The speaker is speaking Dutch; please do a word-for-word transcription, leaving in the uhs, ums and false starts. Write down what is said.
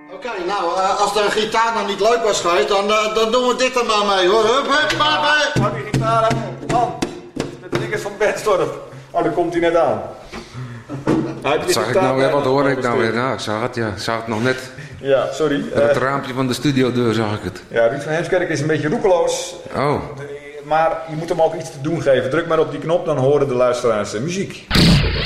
Oké, okay, nou, uh, als de gitaar dan niet leuk was geweest, dan, uh, dan doen we dit er maar mee, hoor. Hup, hup, hup, hup. Hou die gitaar aan, man. Dit ding is van Bernstorp. Oh, daar komt hij net aan. Wat zag ik nou weer? Wat hoor ik nou weer? Nou, ik zag het, ja. Ik zag het nog net. Ja, sorry. Met het raampje van de studiodeur zag ik het. Ja, Ruud van Heemskerk is een beetje roekeloos. Oh. Maar je moet hem ook iets te doen geven. Druk maar op die knop, dan horen de luisteraars muziek.